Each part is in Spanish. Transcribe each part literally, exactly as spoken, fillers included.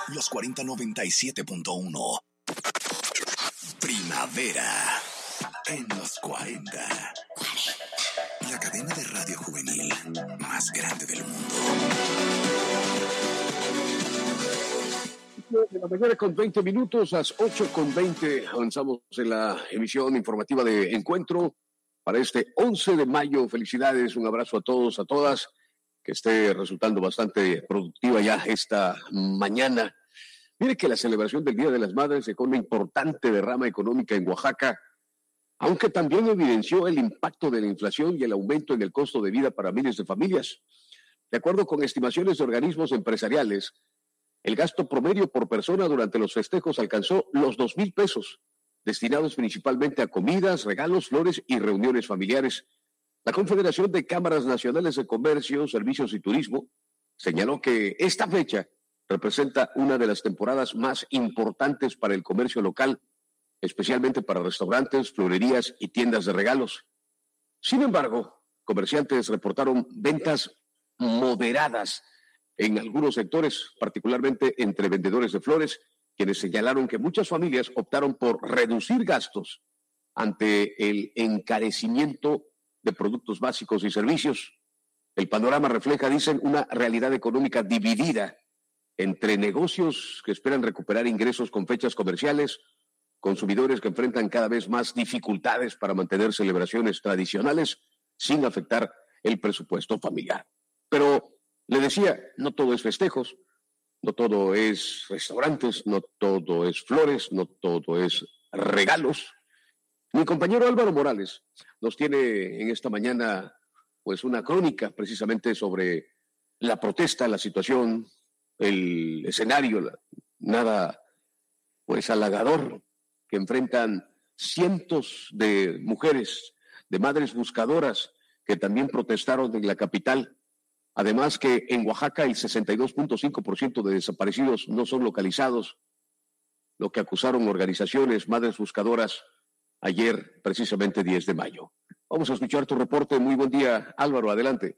Los cuarenta noventa y siete punto uno. Primavera en los cuarenta. La cadena de radio juvenil más grande del mundo. De la mañana con veinte minutos, a las ocho con veinte, avanzamos en la emisión informativa de Encuentro para este once de mayo. Felicidades, un abrazo a todos, a todas, que esté resultando bastante productiva ya esta mañana. Mire que la celebración del Día de las Madres dejó una importante derrama económica en Oaxaca, aunque también evidenció el impacto de la inflación y el aumento en el costo de vida para miles de familias. De acuerdo con estimaciones de organismos empresariales, el gasto promedio por persona durante los festejos alcanzó los dos mil pesos, destinados principalmente a comidas, regalos, flores y reuniones familiares. La Confederación de Cámaras Nacionales de Comercio, Servicios y Turismo señaló que esta fecha representa una de las temporadas más importantes para el comercio local, especialmente para restaurantes, florerías y tiendas de regalos. Sin embargo, comerciantes reportaron ventas moderadas en algunos sectores, particularmente entre vendedores de flores, quienes señalaron que muchas familias optaron por reducir gastos ante el encarecimiento de productos básicos y servicios. El panorama refleja, dicen, una realidad económica dividida entre negocios que esperan recuperar ingresos con fechas comerciales, consumidores que enfrentan cada vez más dificultades para mantener celebraciones tradicionales sin afectar el presupuesto familiar. Pero le decía, no todo es festejos, no todo es restaurantes, no todo es flores, no todo es regalos. Mi compañero Álvaro Morales nos tiene en esta mañana pues una crónica precisamente sobre la protesta, la situación, el escenario, la, nada pues halagador que enfrentan cientos de mujeres, de madres buscadoras que también protestaron en la capital. Además que en Oaxaca el sesenta y dos punto cinco por ciento de desaparecidos no son localizados, lo que acusaron organizaciones, madres buscadoras, ayer, precisamente diez de mayo. Vamos a escuchar tu reporte. Muy buen día, Álvaro, adelante.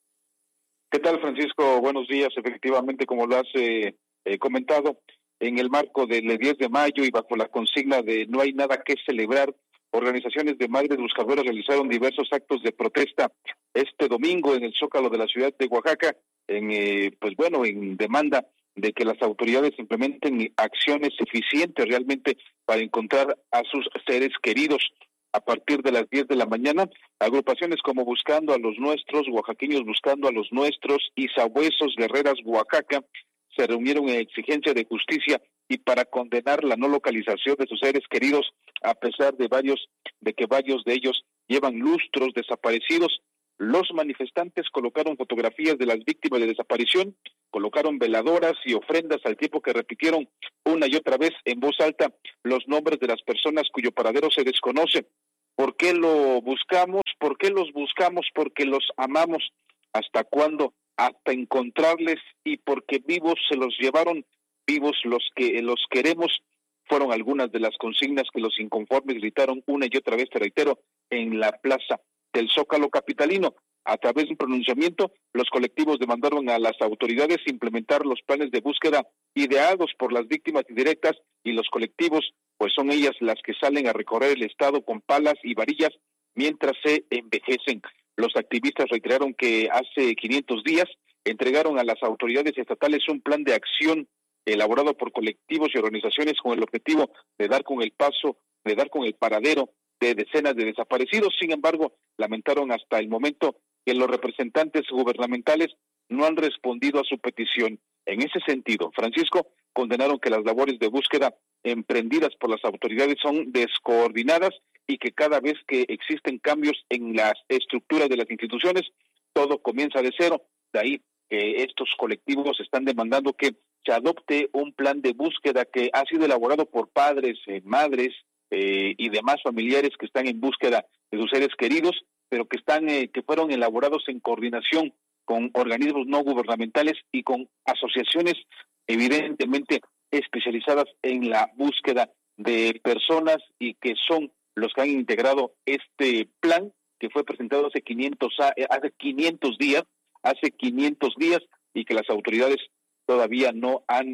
¿Qué tal, Francisco? Buenos días. Efectivamente, como lo has eh, eh, comentado, en el marco del diez de mayo y bajo la consigna de no hay nada que celebrar, organizaciones de madres buscadoras realizaron diversos actos de protesta este domingo en el Zócalo de la ciudad de Oaxaca, en eh, pues bueno, en demanda de que las autoridades implementen acciones eficientes realmente para encontrar a sus seres queridos. A partir de las diez de la mañana, agrupaciones como Buscando a los Nuestros, Oaxaqueños Buscando a los Nuestros y Sabuesos Guerreras Oaxaca se reunieron en exigencia de justicia y para condenar la no localización de sus seres queridos, a pesar de varios de que varios de ellos llevan lustros desaparecidos. Los manifestantes colocaron fotografías de las víctimas de desaparición, colocaron veladoras y ofrendas al tiempo que repitieron una y otra vez en voz alta los nombres de las personas cuyo paradero se desconoce. ¿Por qué lo buscamos? ¿Por qué los buscamos? Porque los amamos. ¿Hasta cuándo? Hasta encontrarles, y porque vivos se los llevaron, vivos los que los queremos. Fueron algunas de las consignas que los inconformes gritaron una y otra vez, te reitero, en la plaza del Zócalo capitalino. A través de un pronunciamiento, los colectivos demandaron a las autoridades implementar los planes de búsqueda ideados por las víctimas indirectas, y los colectivos, pues son ellas las que salen a recorrer el estado con palas y varillas mientras se envejecen. Los activistas reiteraron que hace quinientos días entregaron a las autoridades estatales un plan de acción elaborado por colectivos y organizaciones con el objetivo de dar con el paso, de dar con el paradero de decenas de desaparecidos. Sin embargo, lamentaron hasta el momento que los representantes gubernamentales no han respondido a su petición. En ese sentido, Francisco, condenaron que las labores de búsqueda emprendidas por las autoridades son descoordinadas y que cada vez que existen cambios en las estructuras de las instituciones, todo comienza de cero. De ahí que estos colectivos están demandando que se adopte un plan de búsqueda que ha sido elaborado por padres, eh, madres eh, y demás familiares que están en búsqueda de sus seres queridos, pero que están eh, que fueron elaborados en coordinación con organismos no gubernamentales y con asociaciones evidentemente especializadas en la búsqueda de personas, y que son los que han integrado este plan que fue presentado hace quinientos hace quinientos días, hace quinientos días, y que las autoridades todavía no han eh,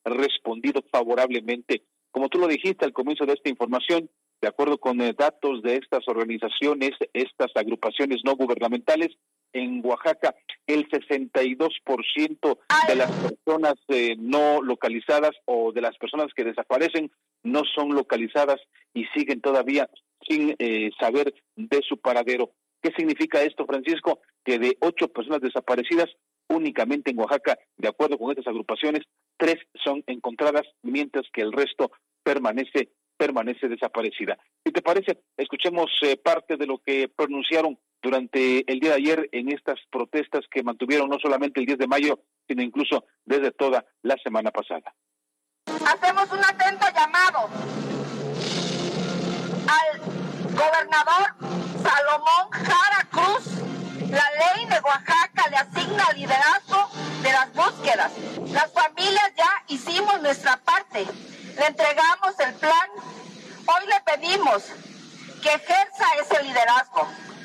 respondido favorablemente. Como tú lo dijiste al comienzo de esta información, de acuerdo con eh, datos de estas organizaciones, estas agrupaciones no gubernamentales, en Oaxaca el sesenta y dos por ciento de las personas eh, no localizadas o de las personas que desaparecen no son localizadas y siguen todavía sin eh, saber de su paradero. ¿Qué significa esto, Francisco? Que de ocho personas desaparecidas, únicamente en Oaxaca, de acuerdo con estas agrupaciones, tres son encontradas, mientras que el resto permanece permanece desaparecida. Si te parece, escuchemos eh, parte de lo que pronunciaron durante el día de ayer en estas protestas que mantuvieron no solamente el diez de mayo, sino incluso desde toda la semana pasada. Hacemos un atento llamado al gobernador Salomón Jara Cruz. La ley de Oaxaca le asigna liderazgo de las búsquedas. Las familias ya hicimos nuestra parte. Le entregamos el plan. Hoy le pedimos que ejerza ese liderazgo.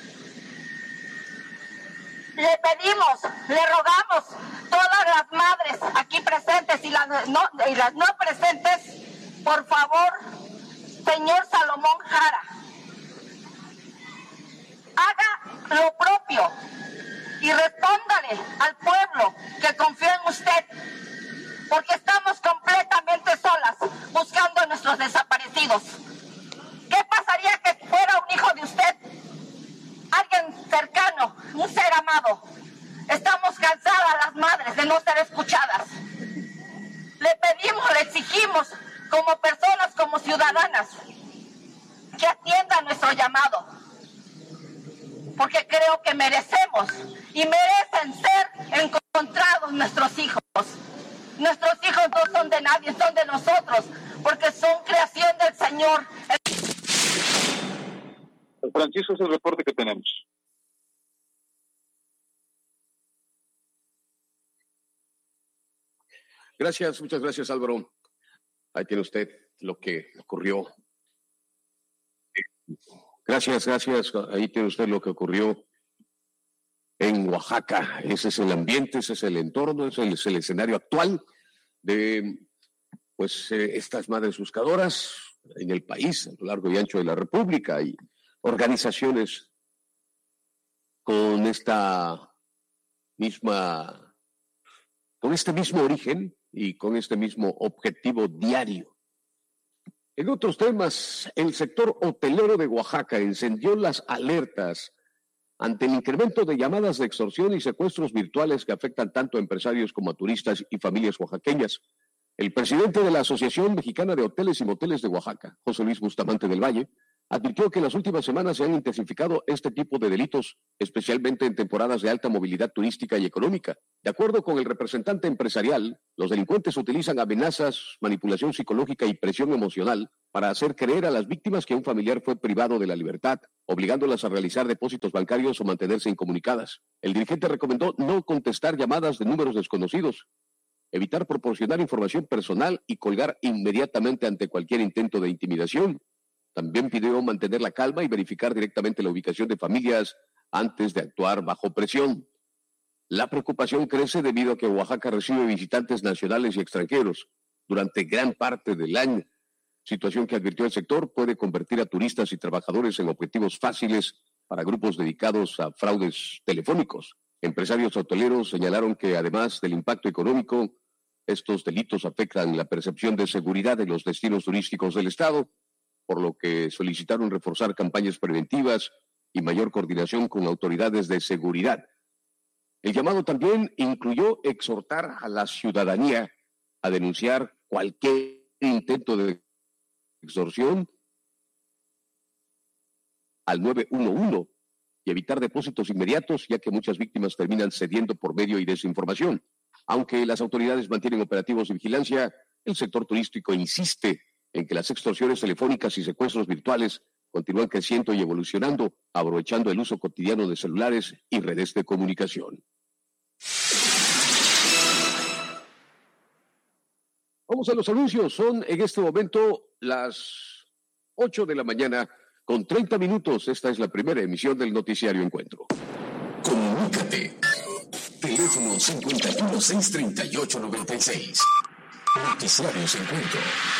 Le pedimos, le rogamos, todas las madres aquí presentes y las no, y las no presentes, por favor, señor Salomón Jara, haga lo propio y respóndale al pueblo que confió en usted, porque estamos completamente solas buscando a nuestros desaparecidos. ¿Qué pasaría que fuera un hijo de usted? Alguien cercano, un ser amado. Estamos cansadas las madres de no ser escuchadas. Le pedimos, le exigimos como personas, como ciudadanas, que atiendan nuestro llamado, porque creo que merecemos y merecen ser encontrados nuestros hijos. Nuestros hijos no son de nadie, son de nosotros, porque son creación del Señor. Francisco, es el reporte que tenemos. Gracias, muchas gracias, Álvaro. Ahí tiene usted lo que ocurrió. Gracias, gracias. Ahí tiene usted lo que ocurrió en Oaxaca. Ese es el ambiente, ese es el entorno, ese es el escenario actual de pues eh, estas madres buscadoras en el país, a lo largo y ancho de la República, y organizaciones con esta misma, con este mismo origen y con este mismo objetivo diario. En otros temas, el sector hotelero de Oaxaca encendió las alertas ante el incremento de llamadas de extorsión y secuestros virtuales que afectan tanto a empresarios como a turistas y familias oaxaqueñas. El presidente de la Asociación Mexicana de Hoteles y Moteles de Oaxaca, José Luis Bustamante del Valle, advirtió que en las últimas semanas se han intensificado este tipo de delitos, especialmente en temporadas de alta movilidad turística y económica. De acuerdo con el representante empresarial, los delincuentes utilizan amenazas, manipulación psicológica y presión emocional para hacer creer a las víctimas que un familiar fue privado de la libertad, obligándolas a realizar depósitos bancarios o mantenerse incomunicadas. El dirigente recomendó no contestar llamadas de números desconocidos, evitar proporcionar información personal y colgar inmediatamente ante cualquier intento de intimidación. También pidió mantener la calma y verificar directamente la ubicación de familias antes de actuar bajo presión. La preocupación crece debido a que Oaxaca recibe visitantes nacionales y extranjeros durante gran parte del año, situación que advirtió el sector puede convertir a turistas y trabajadores en objetivos fáciles para grupos dedicados a fraudes telefónicos. Empresarios hoteleros señalaron que además del impacto económico, estos delitos afectan la percepción de seguridad de los destinos turísticos del Estado, por lo que solicitaron reforzar campañas preventivas y mayor coordinación con autoridades de seguridad. El llamado también incluyó exhortar a la ciudadanía a denunciar cualquier intento de extorsión al nueve uno uno y evitar depósitos inmediatos, ya que muchas víctimas terminan cediendo por medio y desinformación. Aunque las autoridades mantienen operativos de vigilancia, el sector turístico insiste en que las extorsiones telefónicas y secuestros virtuales continúan creciendo y evolucionando, aprovechando el uso cotidiano de celulares y redes de comunicación. Vamos a los anuncios. Son en este momento las ocho de la mañana con treinta minutos. Esta es la primera emisión del Noticiario Encuentro. Comunícate. Teléfono cincuenta y uno, seiscientos treinta y ocho, noventa y seis. Noticiarios Encuentro.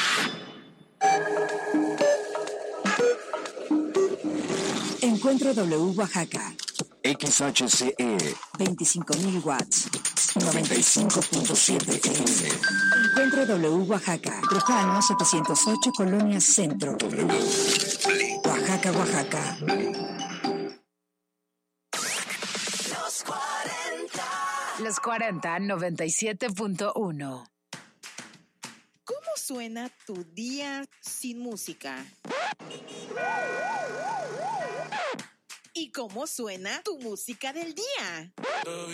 Encuentro W Oaxaca. X H C E veinticinco mil watts. noventa y cinco punto siete F M. Encuentro W Oaxaca. Trujano setecientos ocho, Colonia Centro. W. Oaxaca, Oaxaca. Los cuarenta. Los cuarenta, noventa y siete punto uno. ¿Cómo suena tu día sin música? ¿Y cómo suena tu música del día?